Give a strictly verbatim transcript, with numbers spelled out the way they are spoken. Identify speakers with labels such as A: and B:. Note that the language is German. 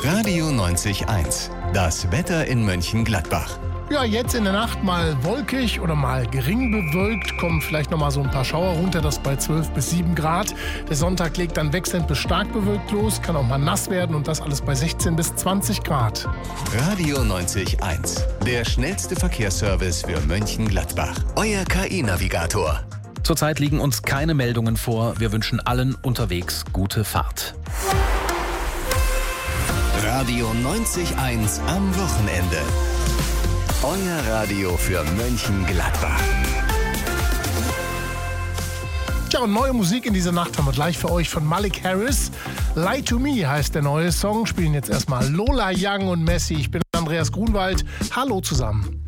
A: Radio neunzig Komma eins. Das Wetter in Mönchengladbach.
B: Ja, jetzt in der Nacht mal wolkig oder mal gering bewölkt, kommen vielleicht noch mal so ein paar Schauer runter, das bei zwölf bis sieben Grad. Der Sonntag legt dann wechselnd bis stark bewölkt los, kann auch mal nass werden und das alles bei sechzehn bis zwanzig Grad.
A: Radio neunzig Komma eins, der schnellste Verkehrsservice für Mönchengladbach. Euer K I-Navigator.
C: Zurzeit liegen uns keine Meldungen vor. Wir wünschen allen unterwegs gute Fahrt.
A: Radio neunzig Komma eins am Wochenende. Euer Radio für Mönchengladbach.
B: Tja, und neue Musik in dieser Nacht haben wir gleich für euch von Malik Harris. Lie to Me heißt der neue Song. Spielen jetzt erstmal Lola Young und Messi. Ich bin Andreas Grunwald. Hallo zusammen.